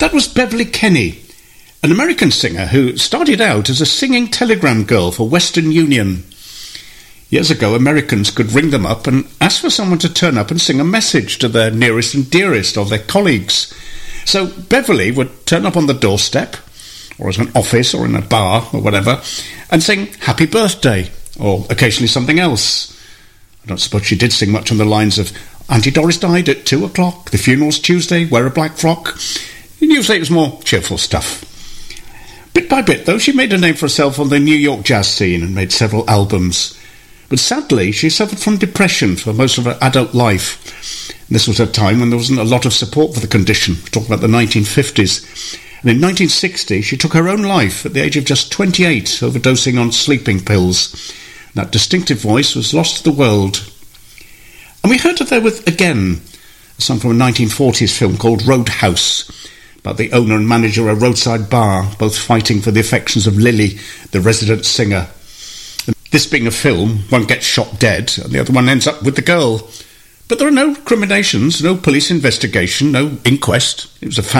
That was Beverly Kenny, an American singer who started out as a singing telegram girl for Western Union. Years ago, Americans could ring them up and ask for someone to turn up and sing a message to their nearest and dearest or their colleagues. So Beverly would turn up on the doorstep, or at an office or in a bar or whatever, and sing Happy Birthday, or occasionally something else. I don't suppose she did sing much on the lines of Auntie Doris died at 2 o'clock, the funeral's Tuesday, wear a black frock. Usually it was more cheerful stuff. Bit by bit, though, she made a name for herself on the New York jazz scene and made several albums. But sadly, she suffered from depression for most of her adult life. This was a time when there wasn't a lot of support for the condition. We're talking about the 1950s. And in 1960, she took her own life at the age of just 28, overdosing on sleeping pills. That distinctive voice was lost to the world. And we heard her there with Again, a song from a 1940s film called Roadhouse, about the owner and manager of a roadside bar, both fighting for the affections of Lily, the resident singer. And this being a film, one gets shot dead, and the other one ends up with the girl. But there are no recriminations, no police investigation, no inquest. It was a